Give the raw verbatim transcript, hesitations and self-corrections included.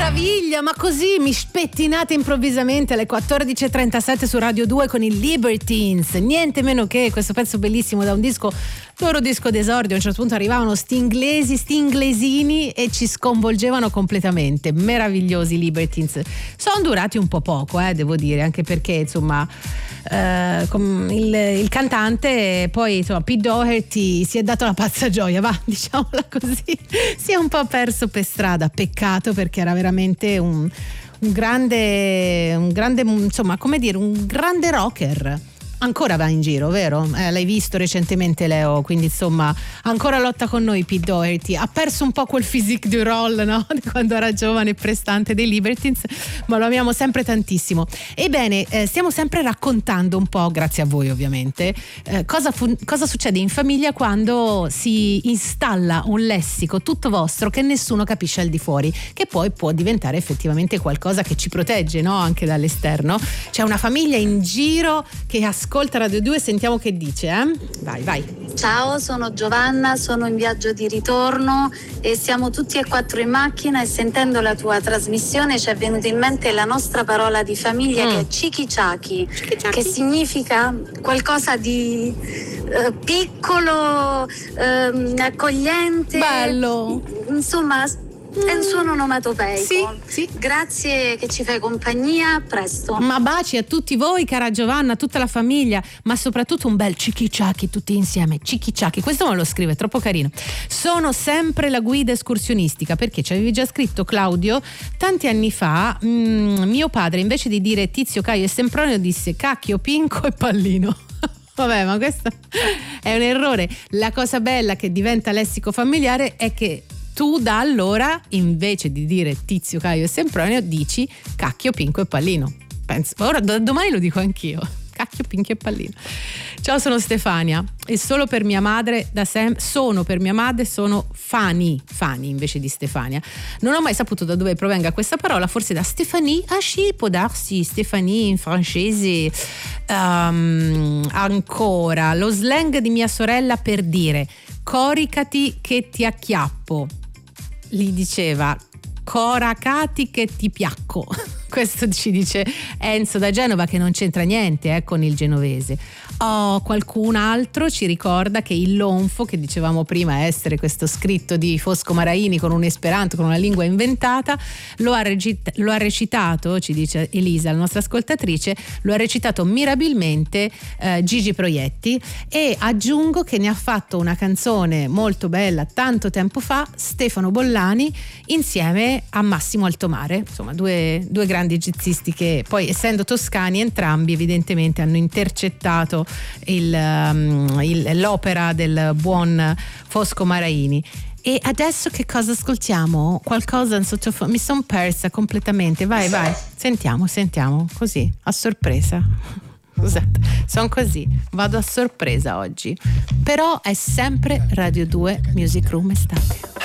meraviglia, ma così mi spettinate improvvisamente alle quattordici e trentasette su Radio due con i Libertines, niente meno che questo pezzo bellissimo da un disco, loro disco d'esordio. A un certo punto arrivavano sti inglesi, sti inglesini e ci sconvolgevano completamente, meravigliosi Libertines. Sono durati un po' poco, eh, devo dire, anche perché insomma Uh, il, il cantante poi insomma Pete Doherty si è dato la pazza gioia, va, diciamola così, si è un po' perso per strada, peccato, perché era veramente un, un grande un grande insomma come dire un grande rocker. Ancora va in giro, vero? Eh, l'hai visto recentemente, Leo, quindi insomma ancora lotta con noi Pete Doherty. Ha perso un po' quel physique du roll, no? Di quando era giovane e prestante dei Libertines, ma lo amiamo sempre tantissimo. Ebbene, eh, stiamo sempre raccontando un po', grazie a voi ovviamente, eh, cosa, fu- cosa succede in famiglia quando si installa un lessico tutto vostro che nessuno capisce al di fuori, che poi può diventare effettivamente qualcosa che ci protegge, no? Anche dall'esterno. C'è una famiglia in giro che ascolta Radio due, sentiamo che dice, eh? Vai, vai. Ciao, sono Giovanna, sono in viaggio di ritorno e siamo tutti e quattro in macchina, e sentendo la tua trasmissione ci è venuta in mente la nostra parola di famiglia, mm. che è cikichaki, che significa qualcosa di eh, piccolo, eh, accogliente. Bello. Insomma, è un suono onomatopeico. Sì, sì. Grazie che ci fai compagnia, a presto. Ma baci a tutti voi, cara Giovanna, a tutta la famiglia, ma soprattutto un bel cikichaki tutti insieme. Cikichaki, questo me lo scrive, è troppo carino. Sono sempre la guida escursionistica, perché ci avevi già scritto, Claudio, tanti anni fa, mh, mio padre invece di dire Tizio, Caio e Sempronio disse Cacchio, Pinco e Pallino. Vabbè, ma questo è un errore. La cosa bella che diventa lessico familiare è che tu da allora, invece di dire Tizio, Caio e Sempronio, dici Cacchio, Pinco e Pallino. Penso, ora da domani lo dico anch'io. Cacchio, Pinchio e Pallino. Ciao, sono Stefania e solo per mia madre da sempre sono per mia madre sono Fani, Fani invece di Stefania. Non ho mai saputo da dove provenga questa parola, forse da Stéphanie. Ah sì, può darsi, Stéphanie in francese. Um, ancora lo slang di mia sorella per dire coricati che ti acchiappo. Gli diceva coracati che ti piacco. Questo ci dice Enzo da Genova, che non c'entra niente eh, con il genovese. Oh, qualcun altro ci ricorda che il lonfo, che dicevamo prima essere questo scritto di Fosco Maraini con un esperanto, con una lingua inventata, lo ha, recita- lo ha recitato, ci dice Elisa, la nostra ascoltatrice, lo ha recitato mirabilmente eh, Gigi Proietti, e aggiungo che ne ha fatto una canzone molto bella tanto tempo fa Stefano Bollani insieme a Massimo Altomare, insomma due, due grandi jazzisti che poi, essendo toscani entrambi, evidentemente hanno intercettato il, um, il, l'opera del buon Fosco Maraini. E adesso che cosa ascoltiamo? Qualcosa in sottofondo, mi sono persa completamente. Vai, vai, sentiamo, sentiamo, così, a sorpresa. Scusate, sono così, vado a sorpresa oggi. Però è sempre Radio due Music Room Estate.